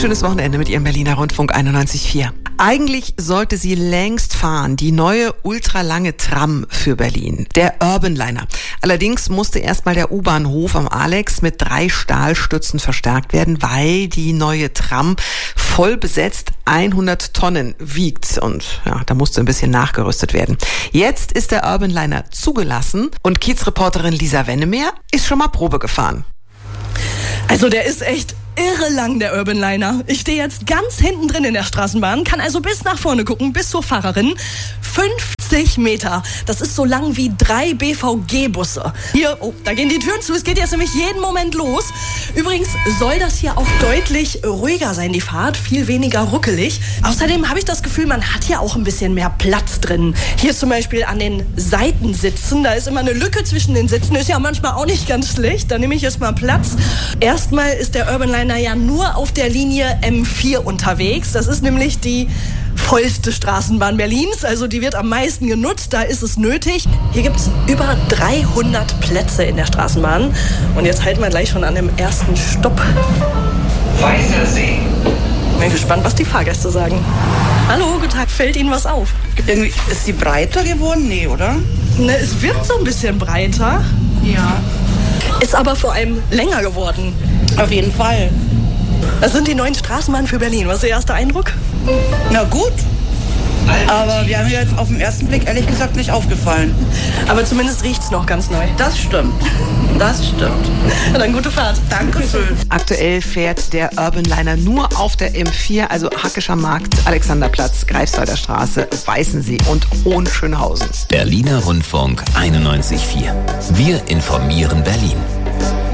schönes Wochenende mit Ihrem Berliner Rundfunk 91.4. Eigentlich sollte sie längst fahren, die neue ultralange Tram für Berlin, der Urbanliner. Allerdings musste erstmal der U-Bahnhof am Alex mit 3 Stahlstützen verstärkt werden, weil die neue Tram voll besetzt 100 Tonnen wiegt. Und ja, da musste ein bisschen nachgerüstet werden. Jetzt ist der Urbanliner zugelassen und Kiez-Reporterin Lisa Wennemeer ist schon mal Probe gefahren. Also der ist echt irre lang, der Urbanliner. Ich stehe jetzt ganz hinten drin in der Straßenbahn, kann also bis nach vorne gucken, bis zur Fahrerin. 50 Meter. Das ist so lang wie 3 BVG-Busse. Hier, oh, da gehen die Türen zu. Es geht jetzt nämlich jeden Moment los. Übrigens soll das hier auch deutlich ruhiger sein, die Fahrt. Viel weniger ruckelig. Außerdem habe ich das Gefühl, man hat hier auch ein bisschen mehr Platz drin. Hier zum Beispiel an den Seitensitzen. Da ist immer eine Lücke zwischen den Sitzen. Ist ja manchmal auch nicht ganz schlecht. Da nehme ich jetzt mal Platz. Erstmal ist der Urbanliner ja nur auf der Linie M4 unterwegs. Das ist nämlich die vollste Straßenbahn Berlins, also die wird am meisten genutzt, da ist es nötig. Hier gibt es über 300 Plätze in der Straßenbahn. Und jetzt halten wir gleich schon an dem ersten Stopp. Weißer See. Bin gespannt, was die Fahrgäste sagen. Hallo, guten Tag, fällt Ihnen was auf? Irgendwie, ist sie breiter geworden? Nee, oder? Ne, es wird so ein bisschen breiter. Ja. Ist aber vor allem länger geworden. Auf jeden Fall. Das sind die neuen Straßenbahnen für Berlin. Was ist Ihr erster Eindruck? Na gut. Aber wir haben mir jetzt auf den ersten Blick ehrlich gesagt nicht aufgefallen. Aber zumindest riecht es noch ganz neu. Das stimmt. Das stimmt. Na dann gute Fahrt. Dankeschön. Aktuell fährt der Urbanliner nur auf der M4, also Hackescher Markt, Alexanderplatz, Greifswalder Straße, Weißensee und Hohenschönhausen. Berliner Rundfunk 91.4. Wir informieren Berlin.